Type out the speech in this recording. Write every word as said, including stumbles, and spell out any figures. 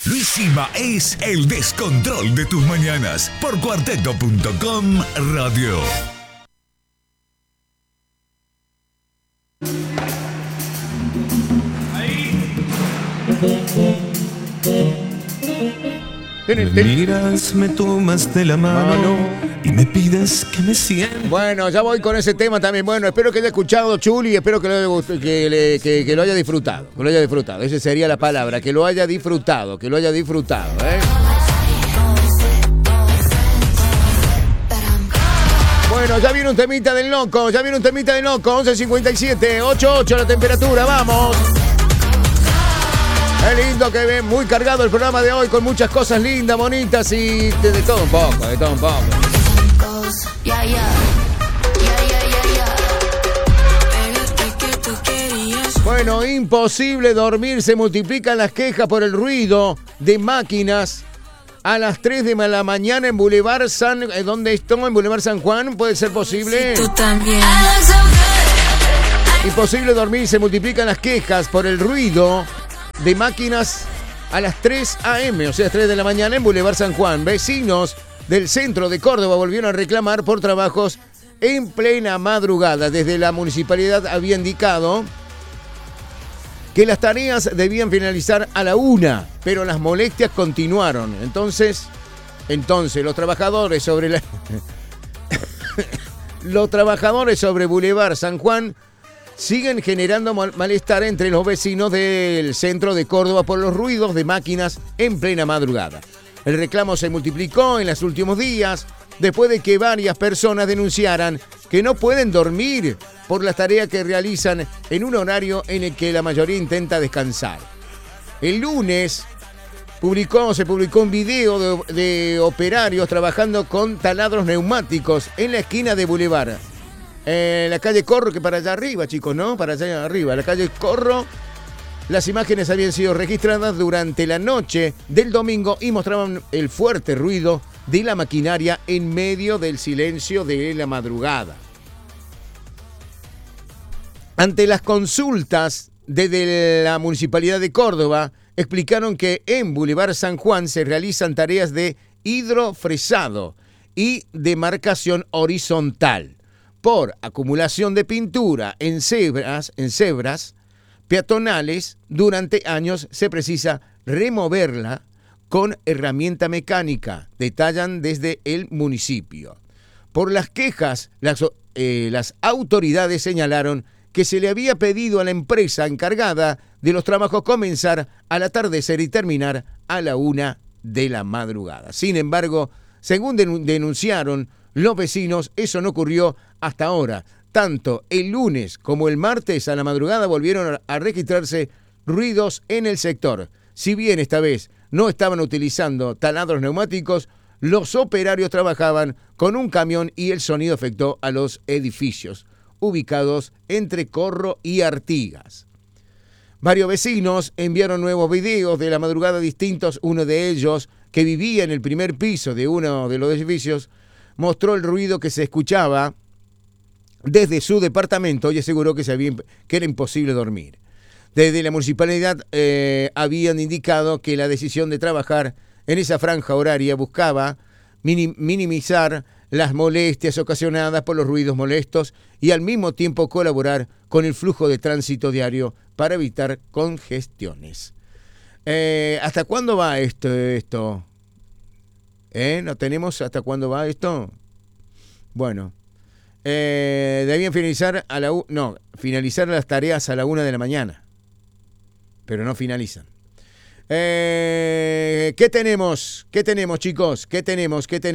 Luis Silva es el descontrol de tus mañanas por cuarteto punto com Radio. Me miras, me tomas de la mano, mano y me pides que me sienta. Bueno, ya voy con ese tema también. Bueno, espero que haya escuchado Chuli, espero que lo, que, le, que, que lo haya disfrutado. Que lo haya disfrutado. Esa sería la palabra, que lo haya disfrutado, que lo haya disfrutado, ¿eh? Bueno, ya viene un temita del loco, ya viene un temita del loco. once cincuenta y siete, ochenta y ocho la temperatura, vamos. Qué lindo que ven, muy cargado el programa de hoy con muchas cosas lindas, bonitas y de, de todo un poco, de todo un poco. Bueno, imposible dormir, se multiplican las quejas por el ruido de máquinas a las tres de la mañana en Boulevard San... Eh, ¿Dónde estoy? En Boulevard San Juan, ¿puede ser posible? Sí, tú también. Imposible dormir, se multiplican las quejas por el ruido de máquinas a las tres a eme, o sea, tres de la mañana en Boulevard San Juan. Vecinos del centro de Córdoba volvieron a reclamar por trabajos en plena madrugada. Desde la municipalidad había indicado que las tareas debían finalizar a la una, pero las molestias continuaron. Entonces, entonces los trabajadores sobre la... los trabajadores sobre Boulevard San Juan siguen generando malestar entre los vecinos del centro de Córdoba por los ruidos de máquinas en plena madrugada. El reclamo se multiplicó en los últimos días después de que varias personas denunciaran que no pueden dormir por las tareas que realizan en un horario en el que la mayoría intenta descansar. El lunes publicó, se publicó un video de, de operarios trabajando con taladros neumáticos en la esquina de Boulevard. En la calle Corro, que para allá arriba, chicos, ¿no? Para allá arriba, la calle Corro. Las imágenes habían sido registradas durante la noche del domingo y mostraban el fuerte ruido de la maquinaria en medio del silencio de la madrugada. Ante las consultas desde la Municipalidad de Córdoba, explicaron que en Boulevard San Juan se realizan tareas de hidrofresado y demarcación horizontal por acumulación de pintura en cebras, en cebras peatonales. Durante años se precisa removerla con herramienta mecánica, detallan desde el municipio. Por las quejas, las, eh, las autoridades señalaron que se le había pedido a la empresa encargada de los trabajos comenzar al atardecer y terminar a la una de la madrugada. Sin embargo, según denunciaron los vecinos, eso no ocurrió hasta ahora. Tanto el lunes como el martes a la madrugada volvieron a registrarse ruidos en el sector. Si bien esta vez no estaban utilizando taladros neumáticos, los operarios trabajaban con un camión y el sonido afectó a los edificios ubicados entre Corro y Artigas. Varios vecinos enviaron nuevos videos de la madrugada distintos. Uno de ellos, que vivía en el primer piso de uno de los edificios, mostró el ruido que se escuchaba desde su departamento y aseguró que, se había, que era imposible dormir. Desde la municipalidad eh, habían indicado que la decisión de trabajar en esa franja horaria buscaba minim, minimizar las molestias ocasionadas por los ruidos molestos y al mismo tiempo colaborar con el flujo de tránsito diario para evitar congestiones. Eh, ¿Hasta cuándo va esto? esto? ¿Eh? ¿No tenemos hasta cuándo va esto? Bueno, eh, debían finalizar a la u- no, finalizar las tareas a la una de la mañana, pero no finalizan. Eh, ¿Qué tenemos? ¿Qué tenemos, chicos? ¿Qué tenemos? ¿Qué tenemos?